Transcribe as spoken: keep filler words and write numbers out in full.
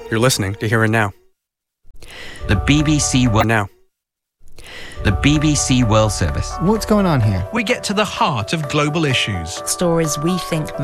You're listening to Here and Now. The B B C World Now. The B B C World Service. What's going on here? We get to the heart of global issues. Stories we think